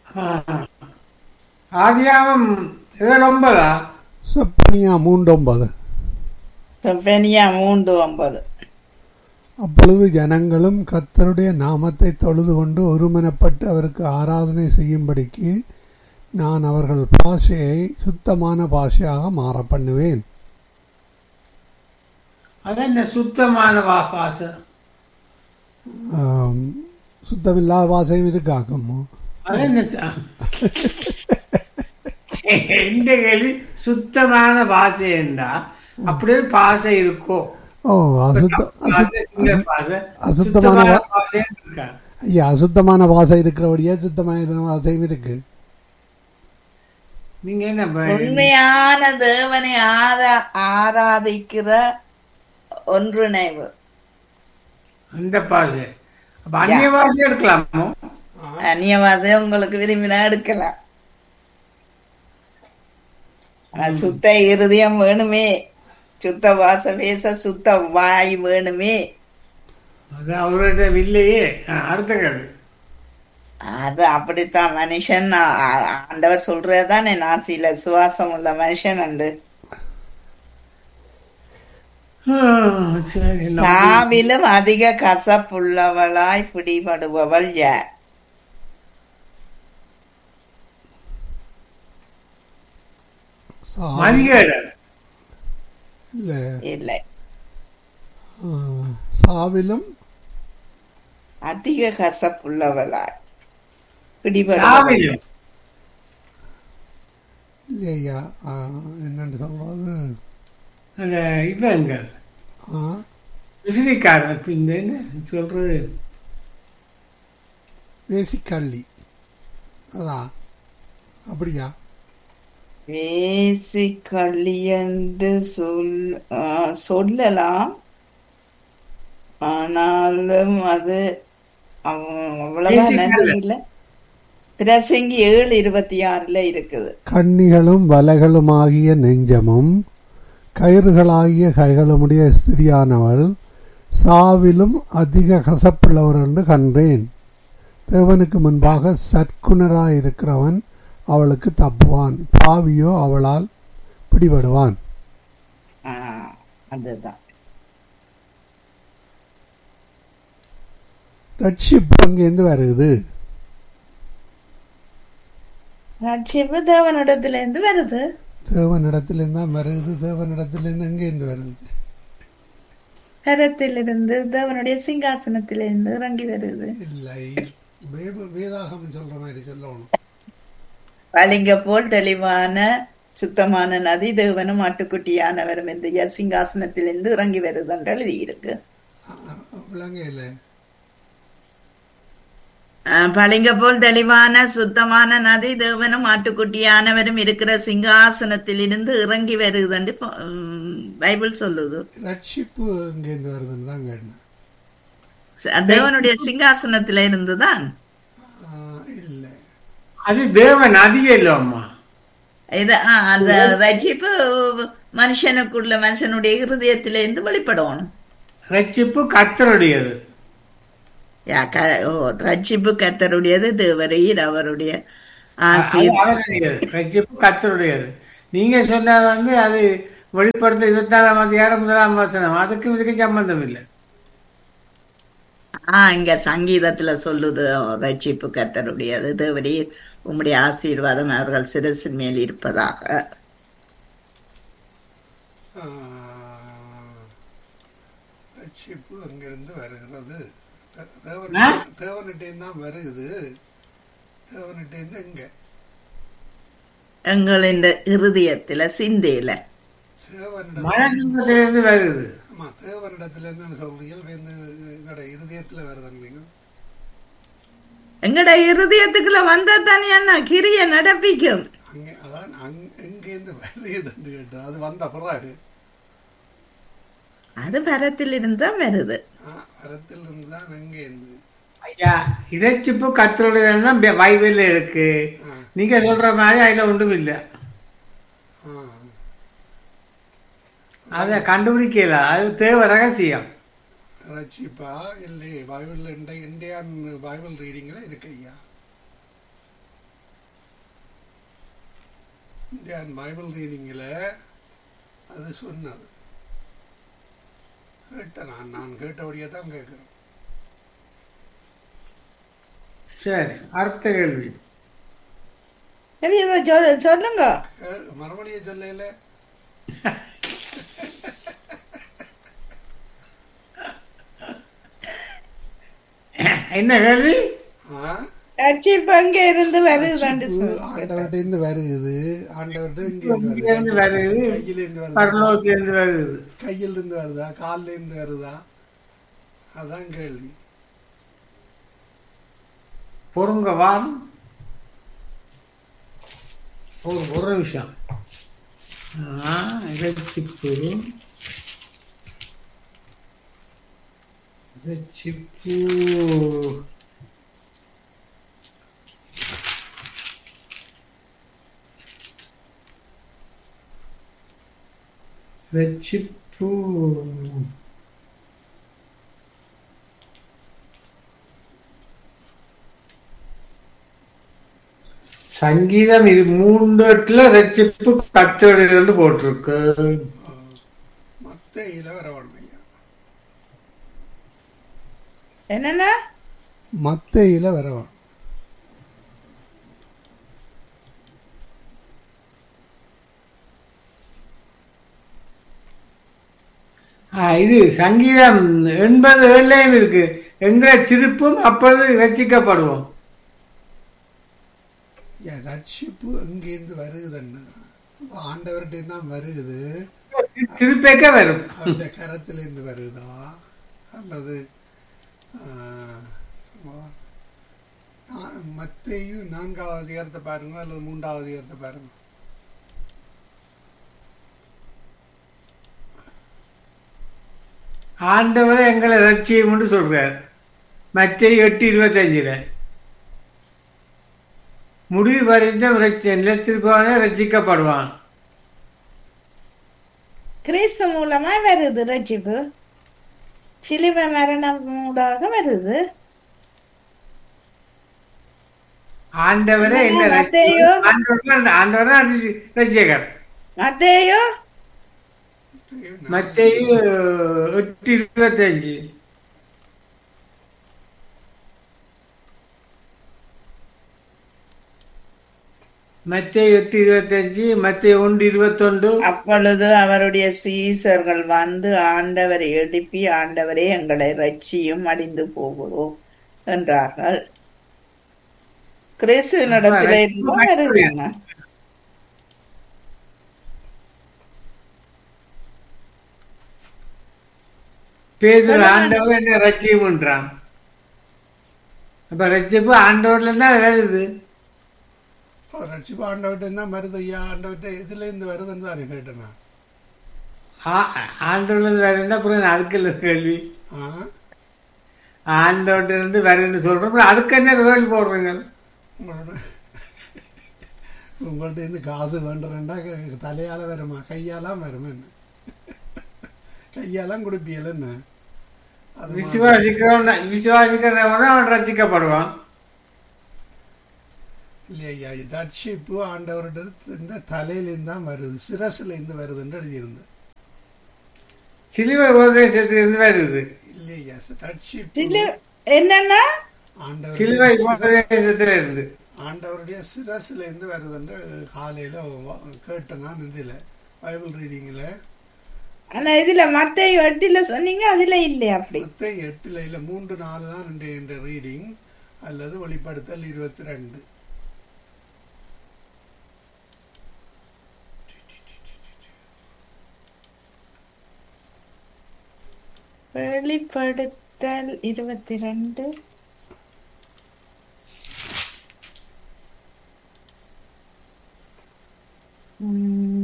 ஆ. ஆதியாகம் 7:9. செப்பனியா 3:9. செப்பனியா 3:9. அப்பொழுது ஜனங்களும் கர்த்தருடைய நாமத்தை தொழுது கொண்டு ஒருமனப்பட்டு அவருக்கு ஆராதனை செய்யும்படிக்கு நான் அவர்கள் பாஷையை சுத்தமான பாஷையாக மாற பண்ணுவேன். அது என்ன சுத்தமான பாசை? சுத்தமில்லாத பாஷையும் இருக்காக்கும். அது என்ன எந்த கேள்வி சுத்தமான பாசை என்றா அப்படியே பாசை இருக்கோ? ஓ, அசுத்தமான ஐயா, அசுத்தமான பாஷை இருக்கிறபடியா சுத்தமான பாஷையும் இருக்கு. நீங்க என்ன உண்மையான தேவனை ஆராதிக்கிற ஒன்றிணைவு அந்த பாசை. அப்ப அந்நிய பாசை எடுக்கலாமோ? அந்நிய பாஷை உங்களுக்கு விரும்பினா எடுக்கலாம். சுத்த இருதயம் வேணுமே, சுத்த வாச பேச சுத்த வாய் வேணுமே. அது அவர்கிட்ட இல்லையே. அடுத்த கேள்வி. அது அப்படித்தான் மனுஷன். ஆண்டவர் சொல்றதுதானே, நாசியில சுவாசம் உள்ள மனுஷன் உண்டு. சாவிலும் அதிக கசப்புள்ளவளாய் பிடிபடுபவள் யார்? இல்லை. சாவிலும் அதிக கசப்புள்ளவளாய் பிடிபடுபவள் இல்லையா? என்னன்னு சொல்றது? இவங்க விசிறிக்காரன் என்ன சொல்றது? வேசிக்கள்ளி. அதான் அப்படியா? வேசிக்கள்ளி என்று சொல்லலாம். ஆனாலும் அது அவ்வளவா நன்றி இல்லை. பிரசங்கி 7:26 இருக்குது. கண்ணிகளும் வலைகளும் ஆகிய நெஞ்சமும் கயிறுகளாகிய கைகளுமுடைய ஸ்திரியானவள் சாவிலும் அதிக கசப்புள்ளவர் என்று கண்டேன். தேவனுக்கு முன்பாக சற்குணராயிருக்கிறவன் அவளுக்கு தப்புவான், பாவியோ அவளால் பிடிபடுவான். அதுதான் ரட்சிப்பு அங்கேருந்து வருது. ரட்சிப்பு தேவனிடத்திலிருந்து வருது. தேவனிடத்திலிருந்து தான் வருது. தேவனிடத்திலிருந்து எங்கேருந்து வருது? கரத்திலிருந்து, தேவனுடைய சிங்காசனத்திலிருந்து இறங்கி வருது. இல்லை, வேதாகம் சொல்ற மாதிரி சொல்லணும். பளிங்க போல் தெளிவான சுத்தமான நதி தேவனும் ஆட்டுக்குட்டியானவரும் என்று சிங்காசனத்திலிருந்து இறங்கி வருது என்று எழுதியிருக்கு. பளிங்க போல் தெளிவான சுத்தமான நதி தேவனும் ஆட்டுக்குட்டியானவரும் இருக்கிற சிங்காசனத்திலிருந்து இறங்கி வருது என்று பைபிள் சொல்லுது. ரட்சிப்பு எங்கேருந்து வருதுன்னு தான் கேட்டேன். தேவனுடைய சிங்காசனத்தில இருந்துதான். இல்லை, அது தேவன் அதிக இல்லம்மா. இது அந்த ரட்சிப்பு மனுஷனுக்குள்ள மனுஷனுடைய இருதயத்திலிருந்து வெளிப்படணும். ரட்சிப்பு கர்த்தருடையது. ரட்சிப்பு கர்த்தருடையது. தேவரீர் அவருடைய ரட்சிப்பு கர்த்தருடையது. நீங்க சொன்ன அது வெளிப்படுத்த 24ஆம் அதிகாரம் 1ஆம் வசனம். அதுக்கும் இதுக்கும் சம்பந்தம் இல்லை. இங்க சங்கீதத்துல சொல்லுது ரட்சிப்பு கர்த்தருடையது. தேவரீர் உம்முடைய ஆசீர்வாதம் அவர்கள் சிரசின் மேல் இருப்பதாக. ரட்சிப்பு அங்கிருந்து வருகிறது. தேவனிட்டே தான் வருது. தேவனிட்டே எங்க? எங்களின் இருதயத்துல, சிந்தையில, தேவனிடத்திலிருந்து வருது. ஆமா, தேவனிடத்துல இருந்து சொல்றீங்க. எங்கட இருதயத்துல வருதுங்க. எங்கட இருதயத்துக்குள்ள வந்தா தானே அண்ணா கிரிய நடப்பிக்கும். எங்கேருந்து வருதுன்னு கேட்டா அது வந்த பிறகு அது வரத்தில் இருந்தா வருது. வரத்தில் இருந்தா எங்கேருந்து? ஐயா, இறைச்சிப்பு கர்த்தருடையதுதான் பைபிள்ல இருக்கு. நீங்க சொல்ற மாதிரி அதுல ஒன்றும் இல்லை. அதை கண்டுபிடிக்கல. அது தேவ ரகசியம். ரட்சிப்பா இல்லை, பைபிள் இந்தியன் பைபிள் ரீடிங்ல இருக்கு ஐயா. இந்தியன் பைபிள் ரீடிங்கில் அது சொன்னது கேட்டேன். நான் கேட்டபடியே தான் கேட்குறேன். சரி, அடுத்த கேள்வி. சரி, இதை சொல்லுங்க. மறுபடியும் சொல்லல. என்ன கேள்வி? ரட்சிப்பு அங்கே இருந்து வருது, ஆண்டவர்கிட்ட இருந்து வருது. ஆண்டவர்கிட்ட இருந்து வருது, கையிலிருந்து வருது, பரலோகத்திலிருந்து வருது. கையிலிருந்து வருதா, காலில் இருந்து வருதா? அதான் கேள்வி. பொறுங்க வான் ஒரு நிமிஷம். ரட்சிப்பு ரட்சிப்பு ரட்சிப்பு சங்கீதம் 3:8 ரட்சிப்பு கத்தோடு போட்டிருக்கு. மத்தேயில வரணும். என்னன்னா மத்தேயில வரணும். இது சங்கீதம் 80:7 இருக்கு. எங்களை திருப்பும் அப்பொழுது ரட்சிக்கப்படுவோம். ரட்சிப்பு எங்கிருந்து வருகுதுன்னு ஆண்டவர்கிட்ட தான் வருகுது. திருப்பேக்க வரும். அந்த கரத்திலிருந்து வருதா அல்லது மத்தேயு 4வது அதிகாரத்தை பாருங்க அல்லது 3வது அதிகாரத்தை பாருங்க. ஆண்டவரை எங்களை ரட்சியம் சொல்றார். மத்தேயு 8:25 முடிவு வரைந்தும் நிலத்திற்கான ரட்சிக்கப்படுவான். கிறிஸ்து மூலமா வருது ரட்சிப்பு. சிலுவை மரணம் மூடாக வருது. ஆண்டவரே என்ன ஆண்டவரே ரட்சிகர். மத்தேயு மத்தேயு 8:25 மத்தேயு 8:25 மத்தேயு 1:21 அப்பொழுது அவருடைய சீசர்கள் வந்து ஆண்டவரை எழுப்பி, ஆண்டவரே எங்களை ரட்சியும், அடிந்து போகிறோம் என்றார்கள். கிறிஸ்துவனிடத்திலே இருந்தாங்க. பேதுரு ஆண்டவர் என்ன ரட்சியம் பண்றான். அப்ப ரட்சிப்பு ஆண்டவர்ல தான் வருது. ரட்சிப்பு ஆண்டவர்கிட்ட தான் வருது. ஐயா ஆண்டவர்கிட்ட இதுல இருந்து வருதுன்னு தான் கேட்டேன். ஆண்டவர்ல வருதுன்னா அப்புறம் அதுக்கு இல்லை கேள்வி. ஆண்டவர்கிட்ட இருந்து வருதுன்னு சொல்றோம், அதுக்கு என்ன கேள்வி போடுறீங்க? உங்கள்ட்ட இருந்து காசு வேண்டுறேன்டா தலையால வருமா, கையாலாம் வருமா? என்ன கையாலாம் கொடுப்பீல? என்ன விசுவாசிக்கிறவன் அவன் ரட்சிக்கப்படுவான் இல்லையா? ரட்சிப்பு ஆண்டவர்கிட்ட தலையிலிருந்து தான் வருது, சிரசுல இருந்து வருதுன்னு எழுதியிருந்து. சிலுவை உபதேசத்திலிருந்து வருது இல்லையா? ரட்சிப்பு என்னன்னா சிலுவை உபதேசத்துல இருந்து ஆண்டவருடைய சிரசுல இருந்து வருதுன்னு காலையில கேட்டேன் நான். இதுல பைபிள் ரீடிங்ல. ஆனா இதுல மத்தேயு 8 சொன்னீங்க, அதுல இல்லையா? அப்படி மத்தேயு 8 இல்ல 3:4 தான் என்ற ரீடிங், அல்லது வெளிப்படுத்தல் 22. வெளிப்படுத்தல் 22 ம்